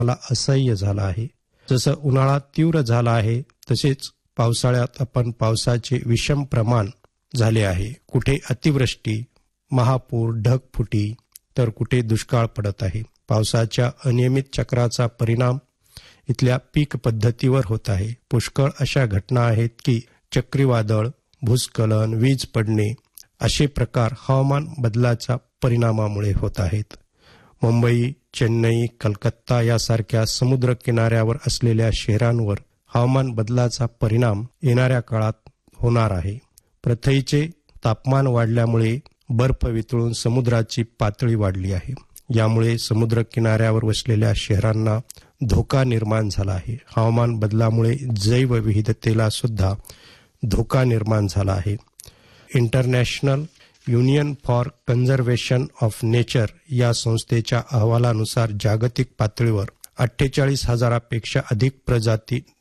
मला असह्य झाला आहे. जसं उन्हाळा तीव्र झाला आहे तसेच पावसाळ्यात आपण पावसाचे विषम प्रमाण झाले आहे. कुठे अतिवृष्टी, महापूर, ढगफुटी तर कुठे दुष्काळ पडत आहे. पावसाच्या अनियमित चक्राचा परिणाम इथल्या पीक पद्धतीवर होत आहे. पुष्कळ अशा घटना आहेत की चक्रीवादळ, भूस्खलन, वीज पडणे असे प्रकार हवामान बदलाच्या परिणामामुळे होत आहेत. मुंबई, चेन्नई, कलकत्ता यासारख्या समुद्र किनाऱ्यावर असलेल्या शहरांवर हवामान बदलाचा परिणाम येणाऱ्या काळात होणार आहे. पृथ्वीचे तापमान वाढल्यामुळे बर्फ वितळून समुद्राची पातळी वाढली आहे. यामुळे समुद्र किनाऱ्यावर वसलेल्या शहरांना धोका निर्माण झाला आहे. हवामान बदलामुळे जैवविविधतेला सुद्धा धोका निर्माण झाला आहे. International union for conservation of nature या संस्थेच्या अहवालानुसार जागतिक पातळीवर 48,000पेक्षा अधिक प्रजाती